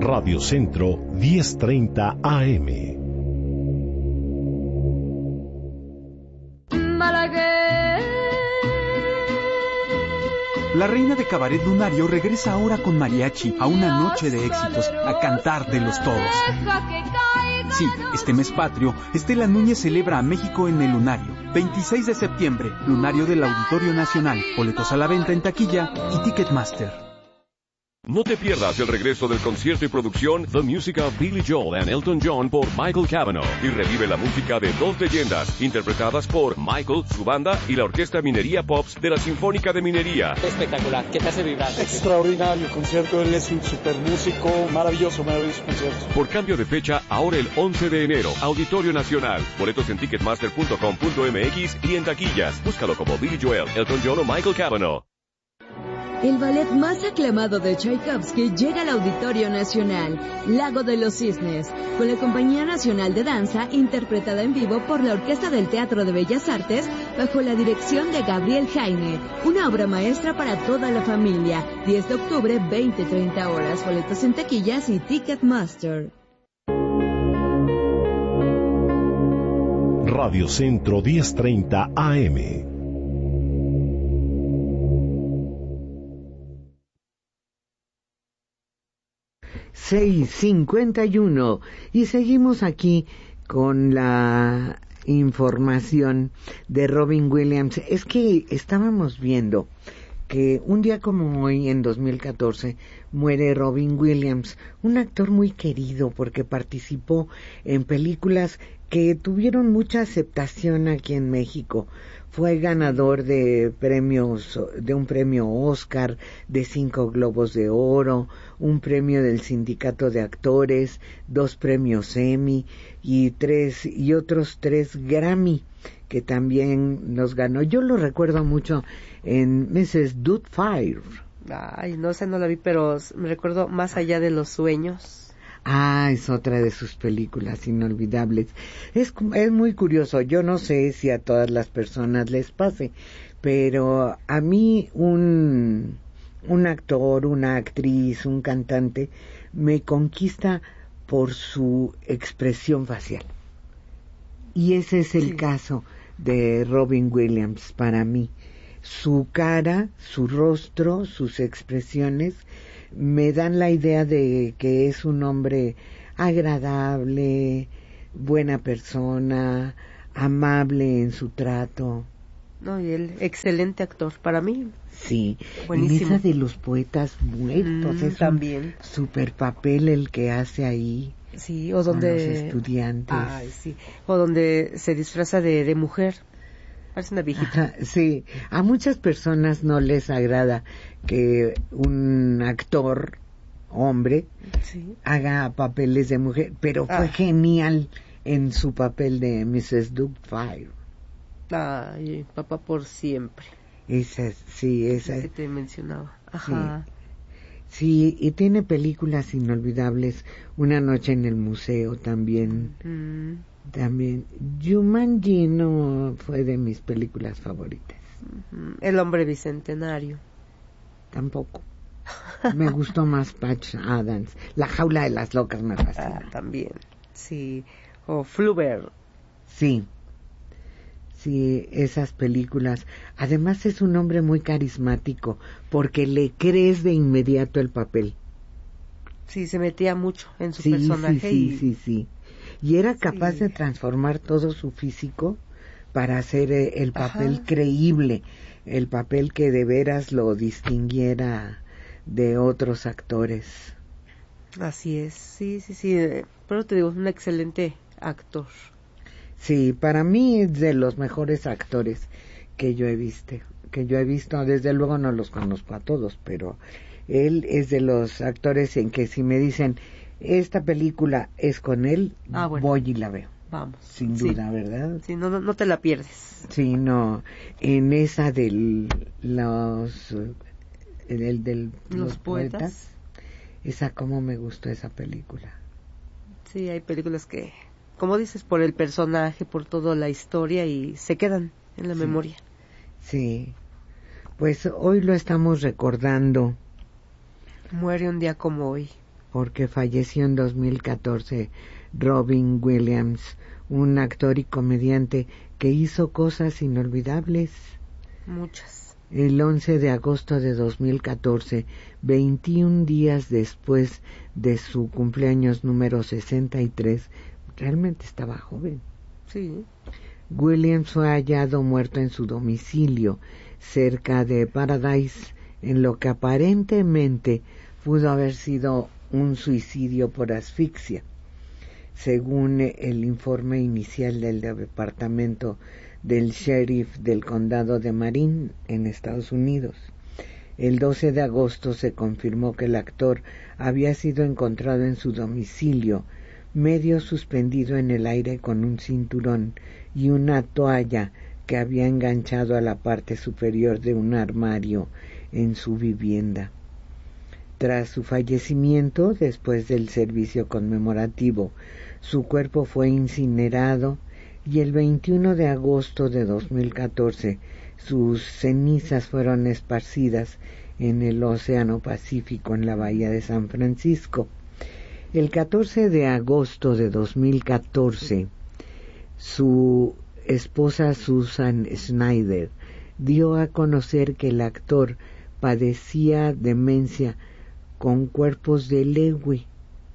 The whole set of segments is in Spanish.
Radio Centro 1030 AM. La reina de cabaret lunario regresa ahora con mariachi a una noche de éxitos, a cantar de los todos. Sí, este mes patrio, Estela Núñez celebra a México en el Lunario. 26 de septiembre, Lunario del Auditorio Nacional. Boletos a la venta en taquilla y Ticketmaster. No te pierdas el regreso del concierto y producción The Music of Billy Joel and Elton John por Michael Cavanaugh, y revive la música de dos leyendas interpretadas por Michael, su banda y la Orquesta Minería Pops de la Sinfónica de Minería. Espectacular, ¿qué te hace vibrar? Extraordinario concierto, él es un super músico, maravilloso concierto. Por cambio de fecha, ahora el 11 de enero, Auditorio Nacional. Boletos en ticketmaster.com.mx y en taquillas. Búscalo como Billy Joel, Elton John o Michael Cavanaugh. El ballet más aclamado de Tchaikovsky llega al Auditorio Nacional, Lago de los Cisnes, con la Compañía Nacional de Danza, interpretada en vivo por la Orquesta del Teatro de Bellas Artes, bajo la dirección de Gabriel Jaime. Una obra maestra para toda la familia. 10 de octubre, 20-30 horas. Boletos en taquillas y Ticketmaster. Radio Centro 1030 AM. ...6:51... y seguimos aquí con la información de Robin Williams. Es que estábamos viendo que un día como hoy, en 2014, muere Robin Williams, un actor muy querido porque participó en películas que tuvieron mucha aceptación aquí en México. Fue ganador de un premio Oscar, de 5 Globos de Oro, un premio del Sindicato de Actores, 2 premios Emmy y otros 3 Grammy que también nos ganó. Yo lo recuerdo mucho en Mrs. Doubtfire. Ay, no sé, no la vi, pero me recuerdo Más allá de los sueños. Ah, es otra de sus películas inolvidables. Es muy curioso, yo no sé si a todas las personas les pase, pero a mí un actor, una actriz, un cantante, me conquista por su expresión facial. Y ese es el caso de Robin Williams para mí. Su cara, su rostro, sus expresiones me dan la idea de que es un hombre agradable, buena persona, amable en su trato. No, y él, excelente actor, para mí. Sí, buenísimo. En esa de los poetas muertos, es también un super papel el que hace ahí. Sí, o donde con los estudiantes. Ay, sí. O donde se disfraza de mujer. Parece una viejita. Ajá, sí, a muchas personas no les agrada que un actor hombre haga papeles de mujer, pero fue genial en su papel de Mrs. Doubtfire. Ay, papá por siempre. Esa que te mencionaba. Ajá. Sí, y tiene películas inolvidables. Una noche en el museo también. También Jumanji no fue de mis películas favoritas. El hombre bicentenario tampoco. Me gustó más Patch Adams. La jaula de las locas me fascina. También, sí. O Fluber. Sí, esas películas. Además es un hombre muy carismático porque le crees de inmediato el papel. Sí, se metía mucho en su personaje. Sí. Y era capaz de transformar todo su físico para hacer el papel creíble, el papel que de veras lo distinguiera de otros actores. Así es, sí. Pero te digo, es un excelente actor. Sí, para mí es de los mejores actores que yo he visto. Desde luego no los conozco a todos, pero él es de los actores en que si me dicen esta película es con él, voy y la veo. Vamos. Sin duda, ¿verdad? Sí, no te la pierdes. Sí, no. En esa de los poetas, esa como me gustó esa película. Sí, hay películas que, como dices, por el personaje, por toda la historia y se quedan en la memoria. Sí. Pues hoy lo estamos recordando. Muere un día como hoy. porque falleció en 2014 Robin Williams, un actor y comediante que hizo cosas inolvidables. Muchas. El 11 de agosto de 2014, 21 días después de su cumpleaños número 63, realmente estaba joven. Sí. Williams fue hallado muerto en su domicilio, cerca de Paradise, en lo que aparentemente pudo haber sido un suicidio por asfixia, según el informe inicial del departamento del sheriff del condado de Marin, en Estados Unidos. El 12 de agosto se confirmó que el actor había sido encontrado en su domicilio, medio suspendido en el aire con un cinturón y una toalla que había enganchado a la parte superior de un armario en su vivienda. Tras su fallecimiento, después del servicio conmemorativo, su cuerpo fue incinerado y el 21 de agosto de 2014 sus cenizas fueron esparcidas en el Océano Pacífico en la bahía de San Francisco. El 14 de agosto de 2014, su esposa Susan Snyder dio a conocer que el actor padecía demencia con cuerpos de Lewy,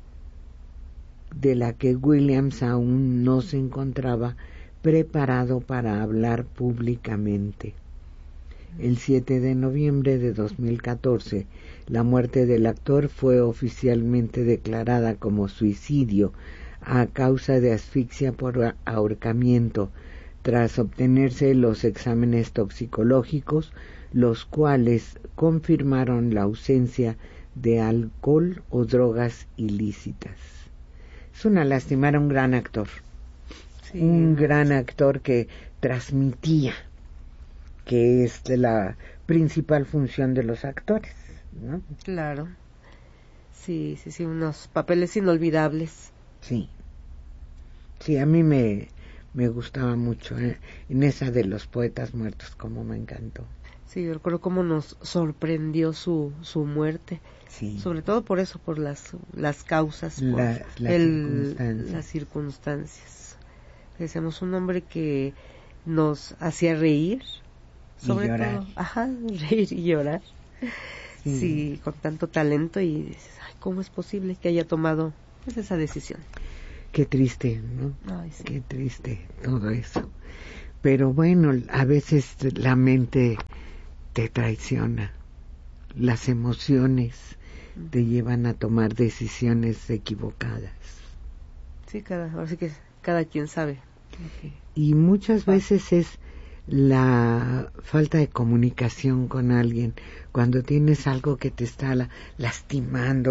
de la que Williams aún no se encontraba preparado para hablar públicamente. El 7 de noviembre de 2014, la muerte del actor fue oficialmente declarada como suicidio a causa de asfixia por ahorcamiento, tras obtenerse los exámenes toxicológicos, los cuales confirmaron la ausencia de alcohol o drogas ilícitas. Es una lástima, era un gran actor. Sí, un gran actor que transmitía, que es la principal función de los actores, ¿no? Claro. Sí, unos papeles inolvidables. Sí, a mí me gustaba mucho, en esa de los poetas muertos, como me encantó. Sí, yo recuerdo cómo nos sorprendió su muerte. Sí. Sobre todo por eso, por las causas, por las circunstancias. Decíamos, un hombre que nos hacía reír, sobre y llorar. Todo, reír y llorar. Sí, con tanto talento, y dices, ay, ¿cómo es posible que haya tomado esa decisión? Qué triste, ¿no? Ay, sí. Qué triste todo eso. Pero bueno, a veces la mente te traiciona, las emociones te llevan a tomar decisiones equivocadas. Sí, ahora sí que cada quien sabe. Okay. Y muchas veces es la falta de comunicación con alguien, cuando tienes algo que te está lastimando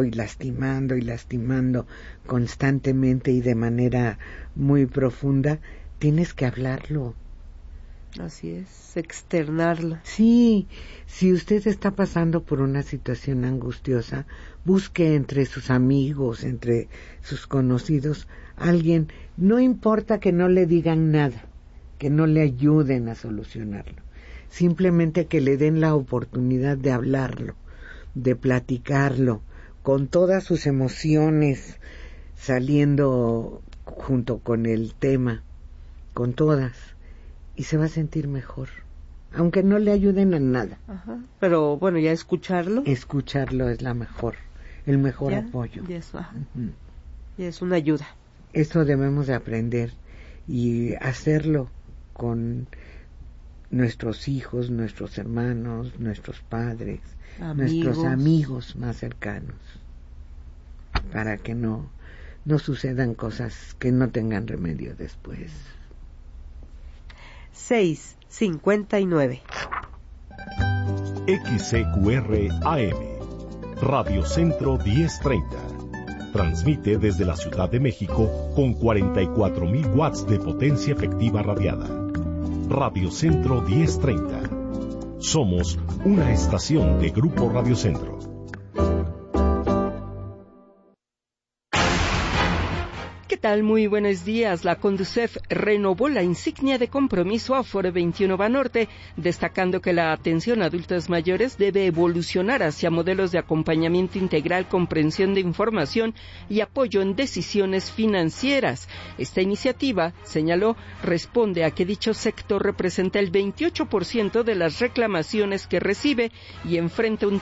constantemente y de manera muy profunda, tienes que hablarlo. Así es, externarlo. Sí, si usted está pasando por una situación angustiosa, busque entre sus amigos, entre sus conocidos, alguien, no importa que no le digan nada, que no le ayuden a solucionarlo, simplemente que le den la oportunidad de hablarlo, de platicarlo, con todas sus emociones saliendo junto con el tema, con todas, y se va a sentir mejor, aunque no le ayuden a nada. Ajá. Pero bueno, ya escucharlo es el mejor apoyo. Ya es una ayuda. Eso debemos de aprender y hacerlo con nuestros hijos, nuestros hermanos, nuestros padres, nuestros amigos más cercanos, para que no sucedan cosas que no tengan remedio después. 6:59. XCQR AM, Radio Centro 1030. Transmite desde la Ciudad de México con 44,000 watts de potencia efectiva radiada. Radio Centro 1030. Somos una estación de Grupo Radio Centro. ¿Qué tal? Muy buenos días. La Conducef renovó la insignia de compromiso Afore 21 Banorte, destacando que la atención a adultos mayores debe evolucionar hacia modelos de acompañamiento integral, comprensión de información y apoyo en decisiones financieras. Esta iniciativa, señaló, responde a que dicho sector representa el 28% de las reclamaciones que recibe y enfrenta un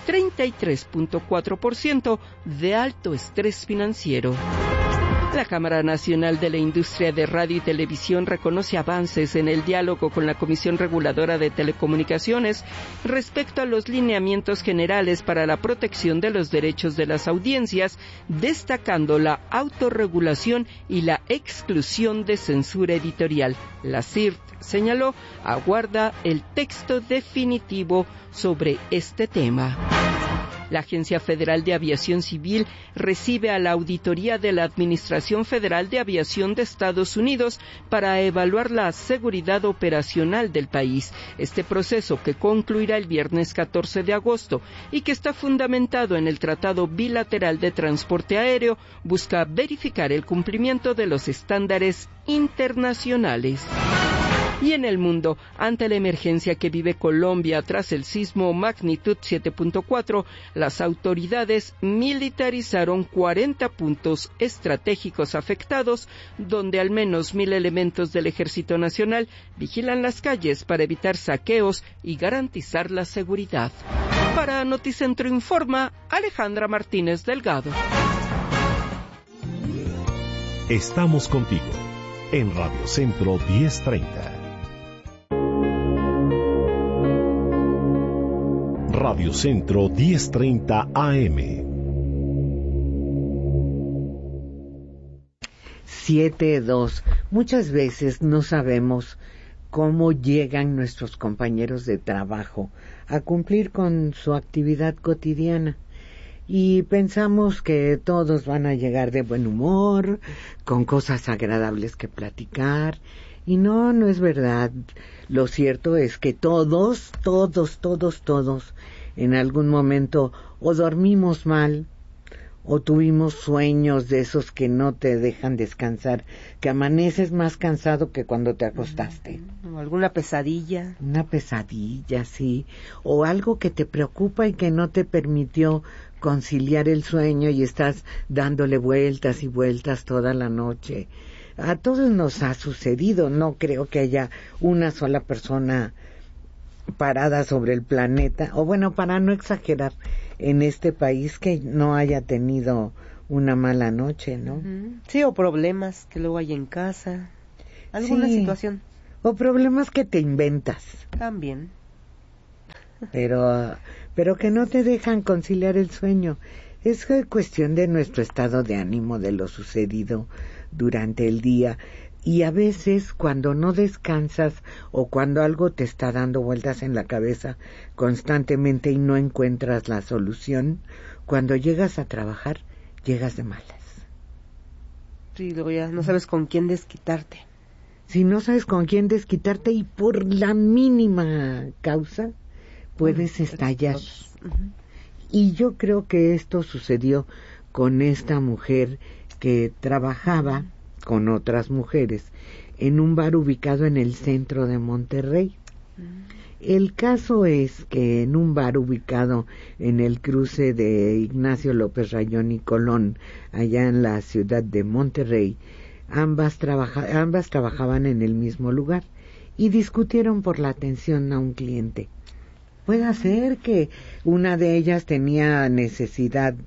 33.4% de alto estrés financiero. La Cámara Nacional de la Industria de Radio y Televisión reconoce avances en el diálogo con la Comisión Reguladora de Telecomunicaciones respecto a los lineamientos generales para la protección de los derechos de las audiencias, destacando la autorregulación y la exclusión de censura editorial. La CIRT, señaló, aguarda el texto definitivo sobre este tema. La Agencia Federal de Aviación Civil recibe a la Auditoría de la Administración Federal de Aviación de Estados Unidos para evaluar la seguridad operacional del país. Este proceso, que concluirá el viernes 14 de agosto y que está fundamentado en el Tratado Bilateral de Transporte Aéreo, busca verificar el cumplimiento de los estándares internacionales. Y en el mundo, ante la emergencia que vive Colombia tras el sismo magnitud 7.4, las autoridades militarizaron 40 puntos estratégicos afectados, donde al menos 1,000 elementos del Ejército Nacional vigilan las calles para evitar saqueos y garantizar la seguridad. Para Noticentro Informa, Alejandra Martínez Delgado. Estamos contigo en Radio Centro 1030. Radio Centro 1030 AM. 7:02. Muchas veces no sabemos cómo llegan nuestros compañeros de trabajo a cumplir con su actividad cotidiana. Y pensamos que todos van a llegar de buen humor, con cosas agradables que platicar. Y no es verdad. Lo cierto es que todos, en algún momento o dormimos mal, o tuvimos sueños de esos que no te dejan descansar, que amaneces más cansado que cuando te acostaste. O alguna pesadilla. Una pesadilla, sí. O algo que te preocupa y que no te permitió conciliar el sueño y estás dándole vueltas y vueltas toda la noche. A todos nos ha sucedido. No creo que haya una sola persona parada sobre el planeta, o bueno, para no exagerar, en este país que no haya tenido una mala noche, ¿no? Sí, o problemas que luego hay en casa, alguna situación. O problemas que te inventas. También. Pero que no te dejan conciliar el sueño. Es cuestión de nuestro estado de ánimo, de lo sucedido durante el día. Y a veces cuando no descansas o cuando algo te está dando vueltas en la cabeza constantemente y no encuentras la solución, cuando llegas a trabajar, llegas de malas. Sí, luego ya no sabes con quién desquitarte. Si no sabes con quién desquitarte y por la mínima causa puedes estallar. Y yo creo que esto sucedió con esta mujer que trabajaba con otras mujeres en un bar ubicado en el centro de Monterrey. El caso es que en un bar ubicado en el cruce de Ignacio López Rayón y Colón, allá en la ciudad de Monterrey, ambas trabajaban en el mismo lugar y discutieron por la atención a un cliente. Puede ser que una de ellas tenía necesidad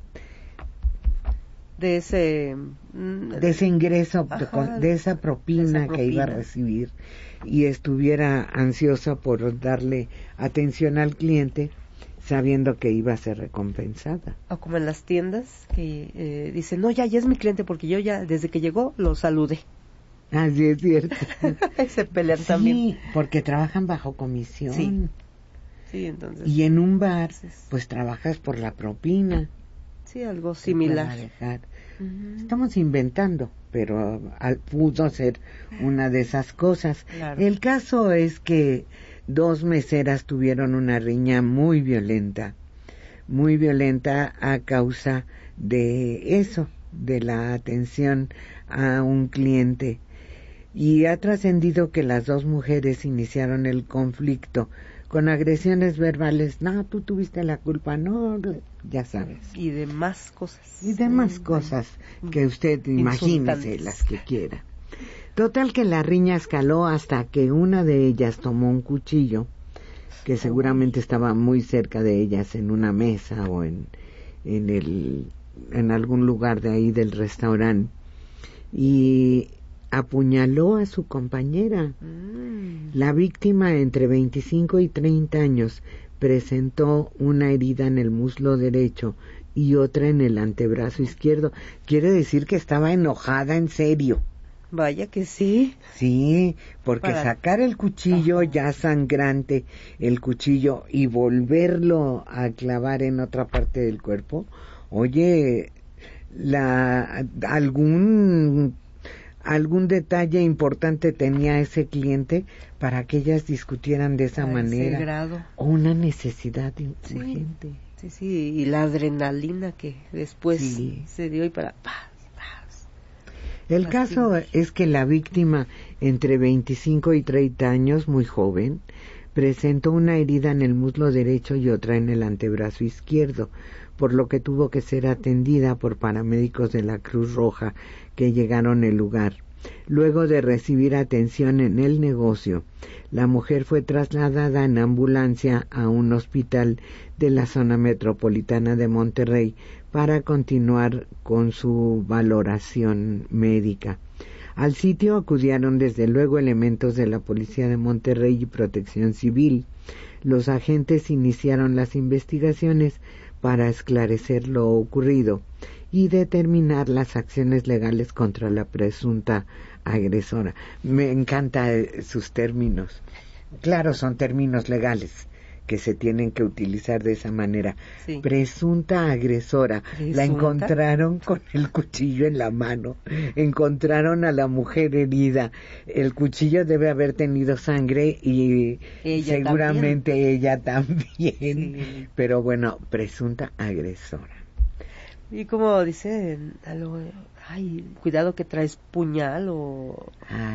de ese ingreso, de esa propina que iba a recibir, y estuviera ansiosa por darle atención al cliente, sabiendo que iba a ser recompensada. O como en las tiendas que dicen, no, ya es mi cliente porque yo ya desde que llegó lo saludé. Así es cierto. Se pelean también. Sí, porque trabajan bajo comisión. Sí, entonces. Y en un bar, pues trabajas por la propina. Sí, algo similar. Estamos inventando, pero pudo ser una de esas cosas. Claro. El caso es que 2 meseras tuvieron una riña muy violenta a causa de eso, de la atención a un cliente. Y ha trascendido que las dos mujeres iniciaron el conflicto con agresiones verbales. No, tú tuviste la culpa, no, ya sabes. Y demás cosas. Y demás cosas que usted imagínese las que quiera. Total que la riña escaló hasta que una de ellas tomó un cuchillo, que seguramente estaba muy cerca de ellas en una mesa o en algún lugar de ahí del restaurante, y apuñaló a su compañera. La víctima, entre 25 y 30 años, presentó una herida en el muslo derecho y otra en el antebrazo izquierdo. Quiere decir que estaba enojada en serio. Vaya que sí. Sí, porque sacar el cuchillo ya sangrante, el cuchillo, y volverlo a clavar en otra parte del cuerpo, oye, algún detalle importante tenía ese cliente para que ellas discutieran de esa manera. Grado. O una necesidad urgente. Sí, y la adrenalina que después se dio y para... El caso es que la víctima, entre 25 y 30 años, muy joven, presentó una herida en el muslo derecho y otra en el antebrazo izquierdo, por lo que tuvo que ser atendida por paramédicos de la Cruz Roja que llegaron al lugar. Luego de recibir atención en el negocio, la mujer fue trasladada en ambulancia a un hospital de la zona metropolitana de Monterrey para continuar con su valoración médica. Al sitio acudieron desde luego elementos de la Policía de Monterrey y Protección Civil. Los agentes iniciaron las investigaciones para esclarecer lo ocurrido y determinar las acciones legales contra la presunta agresora. Me encantan sus términos. Claro, son términos legales que se tienen que utilizar de esa manera. Sí. Presunta agresora. La encontraron con el cuchillo en la mano. Encontraron a la mujer herida. El cuchillo debe haber tenido sangre y seguramente ella también. Sí. Pero bueno, presunta agresora. Y como dice algo, cuidado que traes puñal o...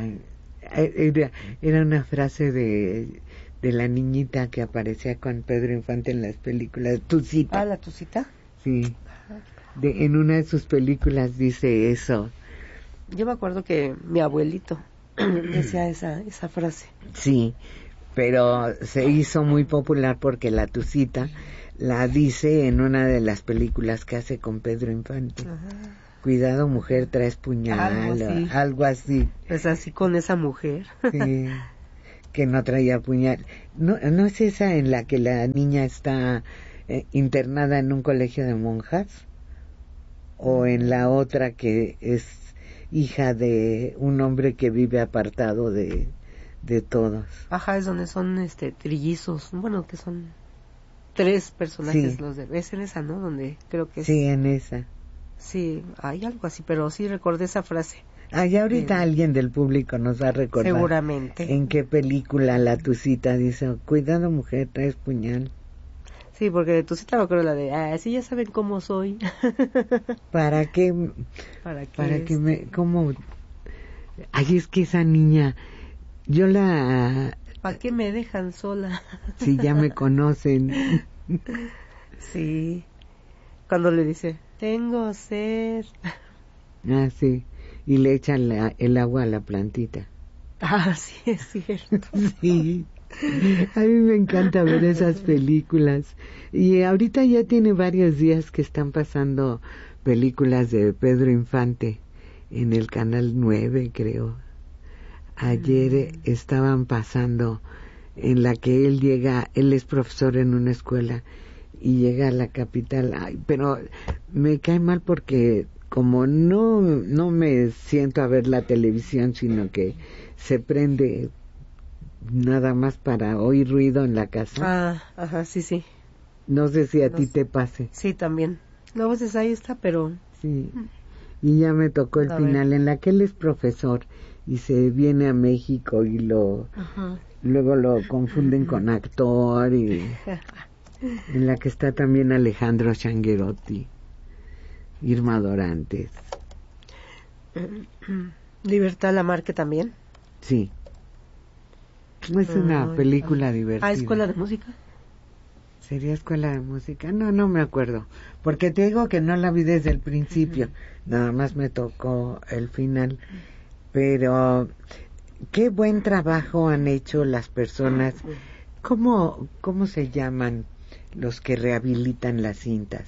Era una frase de la niñita que aparecía con Pedro Infante en las películas. Tucita. ¿La Tucita? Sí. En una de sus películas dice eso. Yo me acuerdo que mi abuelito decía esa frase. Sí, pero se hizo muy popular porque la Tucita la dice en una de las películas que hace con Pedro Infante. Ajá. Cuidado, mujer, traes puñal, algo así. Pues así con esa mujer. Sí, que no traía puñal. ¿No es esa en la que la niña está internada en un colegio de monjas? ¿O en la otra que es hija de un hombre que vive apartado de todos? Ajá, es donde son trillizos, bueno, que son 3 personajes, sí. Es en esa, ¿no? Donde creo que es... Sí, en esa. Sí, hay algo así, pero sí recordé esa frase. Y ahorita alguien del público nos va a recordar. Seguramente. ¿En qué película la Tucita dice, cuidado mujer, traes puñal? Sí, porque de Tucita me acuerdo la de, sí, ya saben cómo soy. ¿Para qué? ¿Para qué cómo? Ay, es que esa niña, yo la... ¿Para qué me dejan sola? Sí, ya me conocen. Sí, cuando le dice, tengo sed. Sí, y le echan el agua a la plantita. Sí, es cierto. Sí, a mí me encanta ver esas películas. Y ahorita ya tiene varios días que están pasando películas de Pedro Infante en el Canal 9, creo. Ayer estaban pasando en la que él es profesor en una escuela y llega a la capital. Pero me cae mal porque como no me siento a ver la televisión, sino que se prende nada más para oír ruido en la casa. Ajá, sí. No sé si a ti te pase. Sí, también. No, pues ahí está, pero... Sí, y ya me tocó el final en la que él es profesor y se viene a México y luego lo confunden con actor, y en la que está también Alejandro Changuerotti. Irma Dorantes. Libertad Lamarque también. Sí. Es una película divertida. ¿Escuela de música? ¿Sería Escuela de Música? No me acuerdo. Porque te digo que no la vi desde el principio. Nada más me tocó el final. Pero qué buen trabajo han hecho las personas. ¿Cómo se llaman los que rehabilitan las cintas?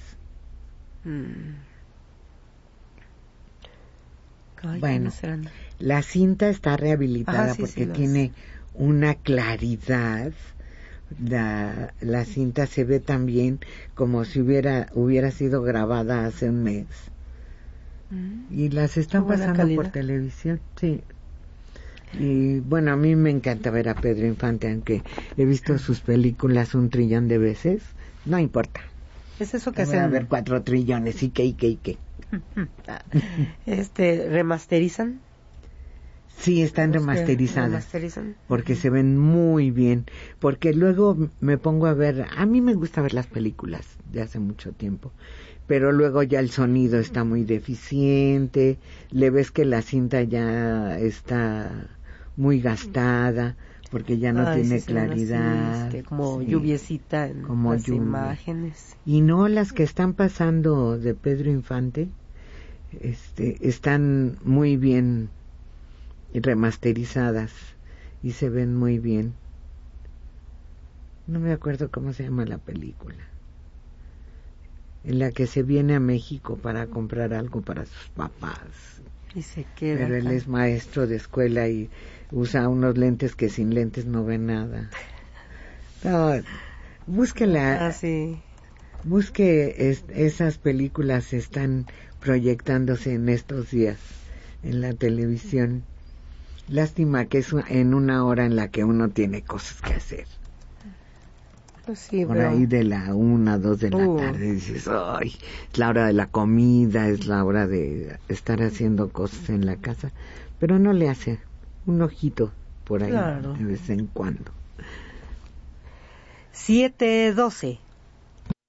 Bueno, la cinta está rehabilitada porque tiene una claridad. La cinta se ve tan bien como si hubiera sido grabada hace un mes. Y las están pasando por televisión, sí. Y bueno, a mí me encanta ver a Pedro Infante, aunque he visto sus películas 1 trillón de veces. No importa. Es eso que hacen. A ver 4 trillones y qué. ¿Remasterizan? Sí, están remasterizadas. Porque se ven muy bien. Porque luego me pongo a ver. A mí me gusta ver las películas de hace mucho tiempo. Pero luego ya el sonido está muy deficiente. Le ves que la cinta ya está muy gastada. Porque ya no tiene claridad. Como lluviecita en las imágenes. Y no las que están pasando de Pedro Infante. Están muy bien remasterizadas y se ven muy bien. No me acuerdo cómo se llama la película, en la que se viene a México para comprar algo para sus papás y se queda pero él es maestro de escuela y usa unos lentes que sin lentes no ve nada. No, búsquela. Busque esas películas, están proyectándose en estos días en la televisión. Lástima que es en una hora en la que uno tiene cosas que hacer. Pues sí, por ahí de la 1, 2 de la tarde dices, ¡ay! Es la hora de la comida, es la hora de estar haciendo cosas en la casa. Pero no le hace un ojito por ahí de vez en cuando. 7:12.